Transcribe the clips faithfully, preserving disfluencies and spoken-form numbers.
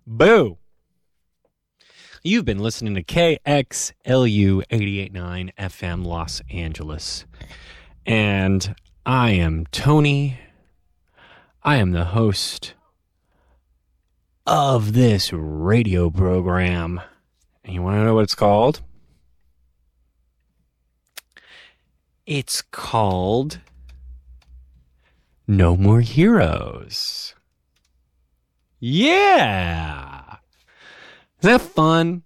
Boo! You've been listening to K X L U eighty-eight point nine F M Los Angeles. And I am Tony. I am the host of this radio program. And you want to know what it's called? It's called No More Heroes. Yeah! Is that fun?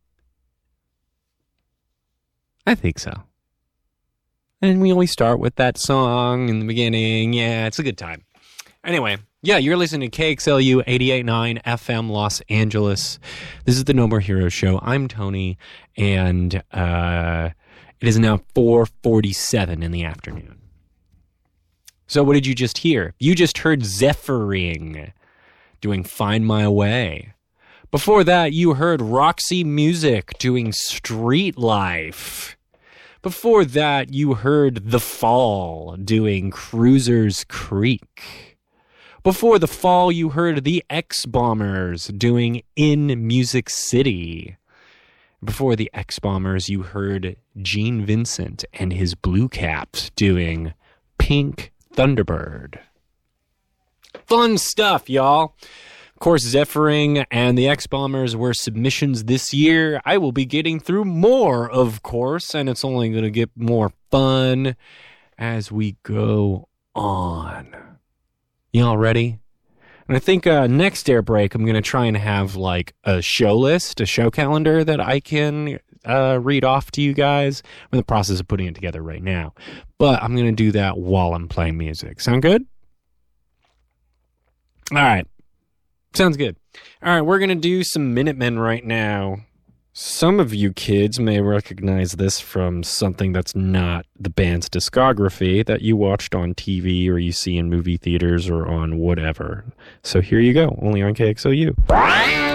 I think so. And we always start with that song in the beginning. Yeah, it's a good time. Anyway, yeah, you're listening to K X L U eighty-eight point nine F M Los Angeles. This is the No More Heroes show. I'm Tony, and uh, it is now four forty-seven in the afternoon. So what did you just hear? You just heard Zephyring doing Find My Way. Before that, you heard Roxy Music doing Street Life. Before that, you heard The Fall doing Cruisers Creek. Before The Fall, you heard the X-Bombers doing In Music City. Before the X-Bombers, you heard Gene Vincent and his Blue Caps doing Pink Thunderbird. Fun stuff, y'all. Of course, Zephyring and the X-Bombers were submissions this year. I will be getting through more, of course, and it's only going to get more fun as we go on. Y'all ready? And I think uh, next air break, I'm going to try and have like a show list, a show calendar that I can uh, read off to you guys. I'm in the process of putting it together right now. But I'm going to do that while I'm playing music. Sound good? All right. Sounds good. All right, we're going to do some Minutemen right now. Some of you kids may recognize this from something that's not the band's discography that you watched on T V or you see in movie theaters or on whatever. So here you go, only on K X L U.